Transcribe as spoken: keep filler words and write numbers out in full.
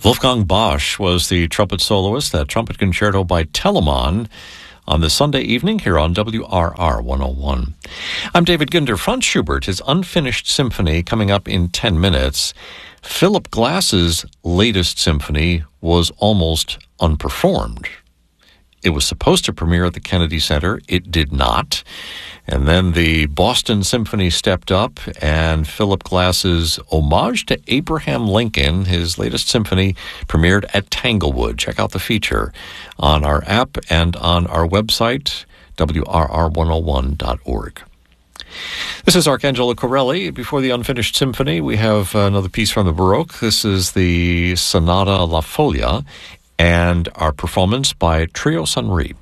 Wolfgang Bosch was the trumpet soloist, that trumpet concerto by Telemann on this Sunday evening here on W R R one oh one. I'm David Ginder. Franz Schubert, his Unfinished Symphony coming up in ten minutes. Philip Glass's latest symphony was almost unperformed. It was supposed to premiere at the Kennedy Center. It did not. And then the Boston Symphony stepped up, and Philip Glass's Homage to Abraham Lincoln, his latest symphony, premiered at Tanglewood. Check out the feature on our app and on our website, W R R one oh one dot org. This is Arcangelo Corelli. Before the Unfinished Symphony, we have another piece from the Baroque. This is the Sonata La Folia, and our performance by Trio Sunri.